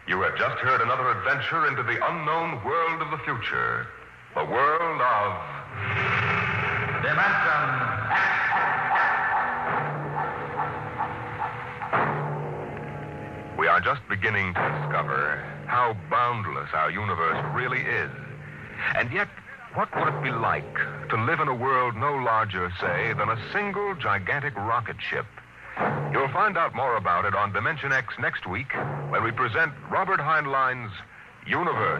You have just heard another adventure into the unknown world of the future. The world of... Dimension X. We are just beginning to discover how boundless our universe really is. And yet, what would it be like to live in a world no larger, say, than a single gigantic rocket ship? You'll find out more about it on Dimension X next week when we present Robert Heinlein's Universe.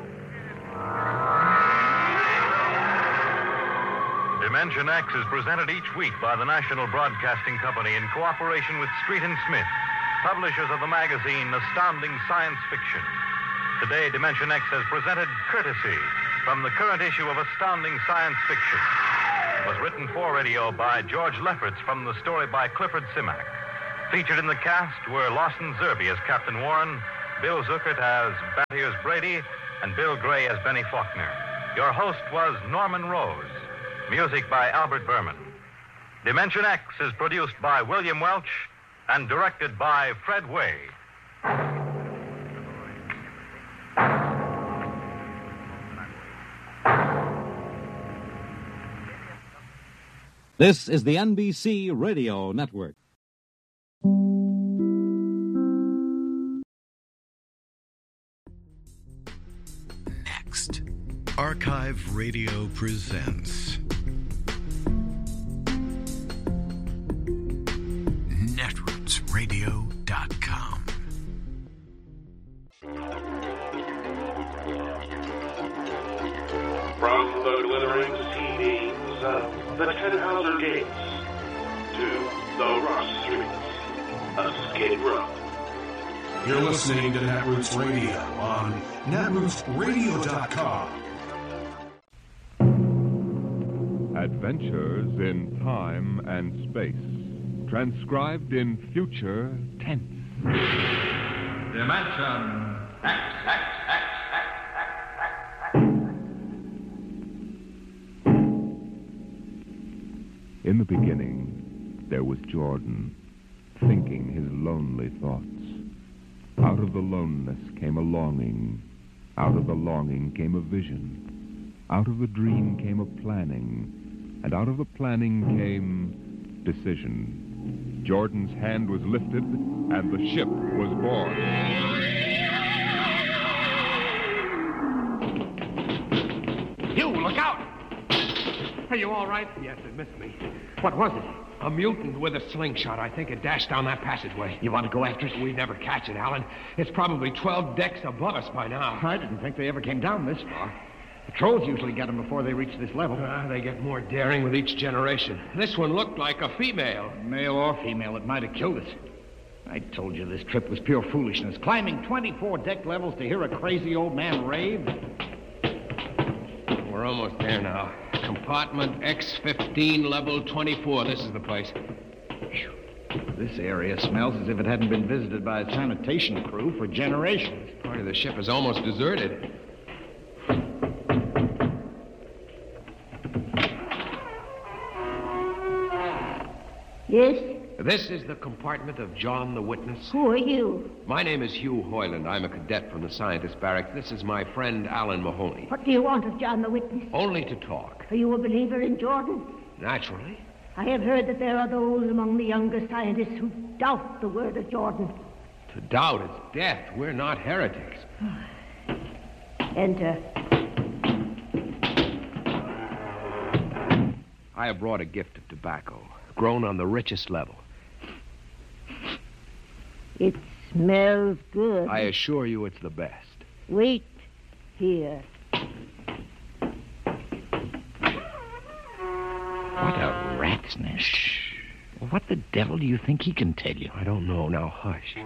Dimension X is presented each week by the National Broadcasting Company in cooperation with Street and Smith, publishers of the magazine Astounding Science Fiction. Today, Dimension X has presented Courtesy from the current issue of Astounding Science Fiction. It was written for radio by George Lefferts from the story by Clifford Simak. Featured in the cast were Lawson Zerbe as Captain Warren, Bill Zuckert as Battiers Brady, and Bill Gray as Benny Faulkner. Your host was Norman Rose. Music by Albert Berman. Dimension X is produced by William Welch and directed by Fred Way. This is the NBC Radio Network. Next, Archive Radio presents netrootsradio.com. From the glittering CDs of the Tannhauser Gates to the rough streets of Skid Row. You're listening to Netroots Radio on netrootsradio.com. Adventures in Time and Space, transcribed in future tense. Dimension X. In the beginning, there was Jordan, thinking his lonely thoughts. Out of the loneness came a longing. Out of the longing came a vision. Out of the dream came a planning. And out of the planning came decision. Jordan's hand was lifted, and the ship was born. You, look out! Are you all right? Yes, it missed me. What was it? A mutant with a slingshot. I think it dashed down that passageway. You want to go after it? We'd never catch it, Alan. It's probably 12 decks above us by now. I didn't think they ever came down this far. Patrols usually get them before they reach this level. They get more daring with each generation. This one looked like a female. Male or female, it might have killed us. I told you this trip was pure foolishness. Climbing 24 deck levels to hear a crazy old man rave. We're almost there now. Compartment X15, level 24. This is the place. This area smells as if it hadn't been visited by a sanitation crew for generations. Part of the ship is almost deserted. Yes? This is the compartment of John the Witness. Who are you? My name is Hugh Hoyland. I'm a cadet from the scientist barracks. This is my friend Alan Mahoney. What do you want of John the Witness? Only to talk. Are you a believer in Jordan? Naturally. I have heard that there are those among the younger scientists who doubt the word of Jordan. To doubt is death. We're not heretics. Enter. I have brought a gift of tobacco, grown on the richest level. It smells good. I assure you it's the best. Wait here. What a rat's nest. Shh. What the devil do you think he can tell you? I don't know. Now, hush.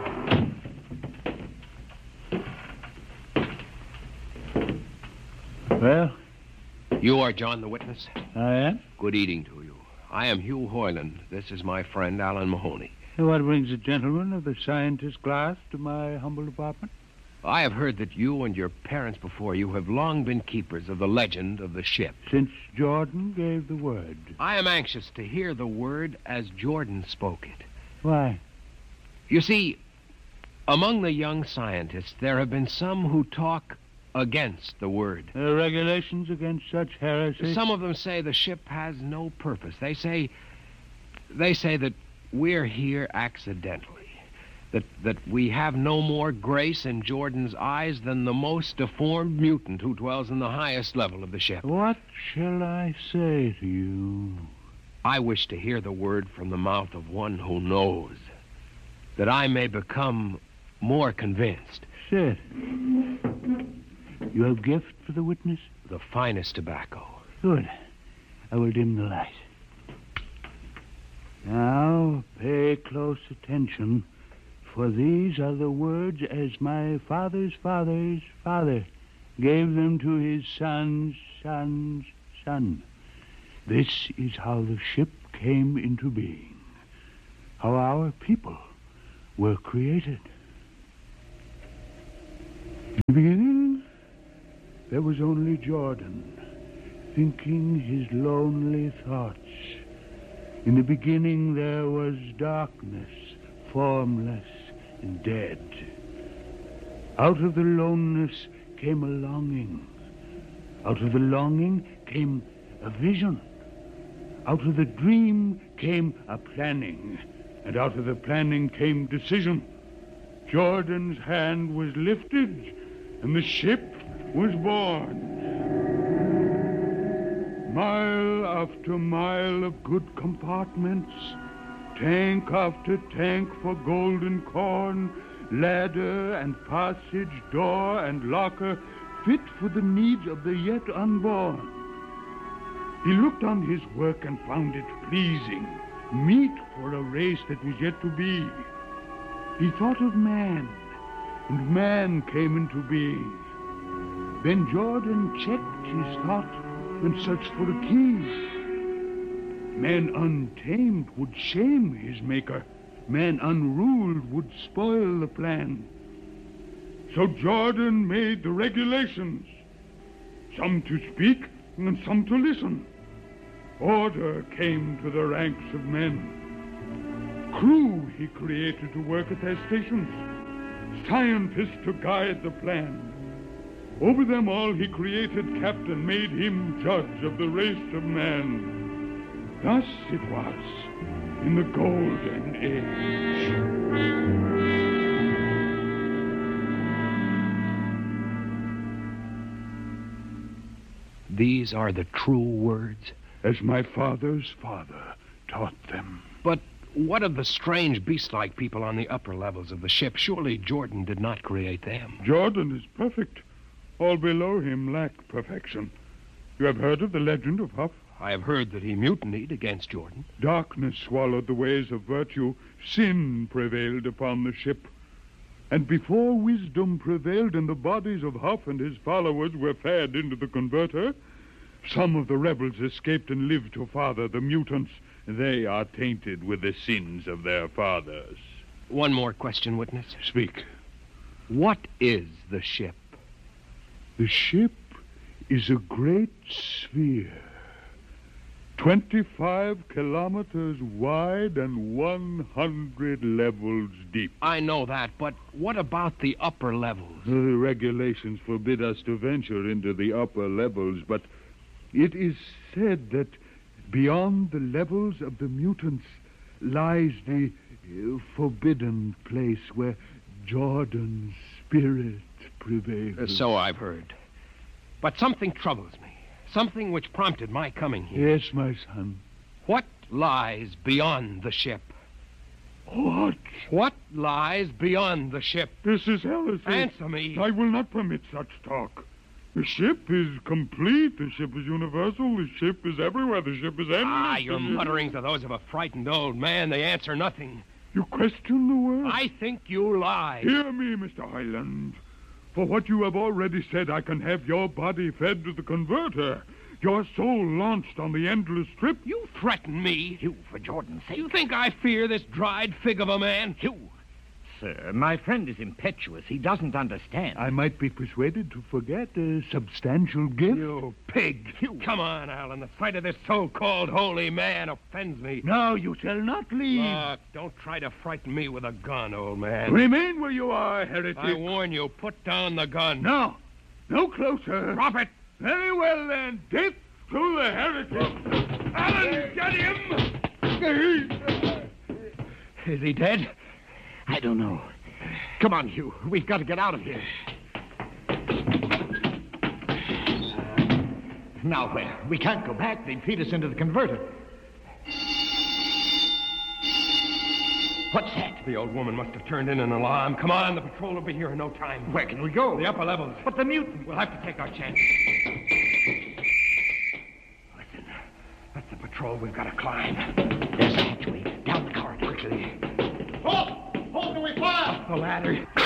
Well? You are John the Witness? I am. Good eating to you. I am Hugh Hoyland. This is my friend, Alan Mahoney. What brings a gentleman of the scientist class to my humble apartment? I have heard that you and your parents before you have long been keepers of the legend of the ship. Since Jordan gave the word. I am anxious to hear the word as Jordan spoke it. Why? You see, Among the young scientists, there have been some who talk against the word. Regulations against such heresy? Some of them say the ship has no purpose. They say that we're here accidentally. That we have no more grace in Jordan's eyes than the most deformed mutant who dwells in the highest level of the ship. What shall I say to you? I wish to hear the word from the mouth of one who knows, that I may become more convinced. Sit. You have gift for the witness? The finest tobacco. Good. I will dim the light. Now, pay close attention, for these are the words as my father's father's father gave them to his son's son's son. This is how the ship came into being, how our people were created. In the beginning, there was only Jordan, thinking his lonely thoughts. In the beginning, there was darkness, formless and dead. Out of the loneness came a longing. Out of the longing came a vision. Out of the dream came a planning. And out of the planning came decision. Jordan's hand was lifted, and the ship was born. Mile after mile of good compartments, tank after tank for golden corn, ladder and passage, door and locker, fit for the needs of the yet unborn. He looked on his work and found it pleasing, meet for a race that was yet to be. He thought of man, and man came into being. Then Jordan checked his thought and searched for a key. Man untamed would shame his maker. Man unruled would spoil the plan. So Jordan made the regulations, some to speak and some to listen. Order came to the ranks of men. Crew he created to work at their stations, scientists to guide the plan. Over them all he created captain, made him judge of the race of man. Thus it was in the Golden Age. These are the true words? As my father's father taught them. But what of the strange beast-like people on the upper levels of the ship? Surely Jordan did not create them. Jordan is perfect. All below him lack perfection. You have heard of the legend of Huff? I have heard that he mutinied against Jordan. Darkness swallowed the ways of virtue. Sin prevailed upon the ship. And before wisdom prevailed and the bodies of Huff and his followers were fed into the converter, some of the rebels escaped and lived to father the mutants. They are tainted with the sins of their fathers. One more question, witness. Speak. What is the ship? The ship is a great sphere, 25 kilometers wide and 100 levels deep. I know that, but what about the upper levels? The regulations forbid us to venture into the upper levels, but it is said that beyond the levels of the mutants lies the forbidden place where Jordan's spirit prevails. So I've heard. But something troubles me. Something which prompted my coming here. Yes, my son. What lies beyond the ship? What? What lies beyond the ship? This is heresy. Answer me. I will not permit such talk. The ship is complete. The ship is universal. The ship is everywhere. The ship is endless. Ah, your mutterings are those of a frightened old man. They answer nothing. You question the word? I think you lie. Hear me, Mr. Highland. For what you have already said, I can have your body fed to the converter, your soul launched on the endless trip. You threaten me. You, for Jordan's sake. You think I fear this dried fig of a man? You, sir. My friend is impetuous. He doesn't understand. I might be persuaded to forget a substantial gift. You pig. Come on, Alan. The sight of this so-called holy man offends me. No, you shall not leave. Look, don't try to frighten me with a gun, old man. Remain where you are, heretic. I warn you, put down the gun. No. No closer. Drop it. Very well, then. Death to the heretic. Alan, get him! Is he dead? I don't know. Come on, Hugh. We've got to get out of here. Now where? We can't go back. They'd feed us into the converter. What's that? The old woman must have turned in an alarm. Come on, the patrol will be here in no time. Where can we go? The upper levels. But the mutant. We'll have to take our chance. Listen, that's the patrol we've got to climb. There's a hatchway. Down the corridor. Quickly. Halt! Halt, do we fire? The ladder.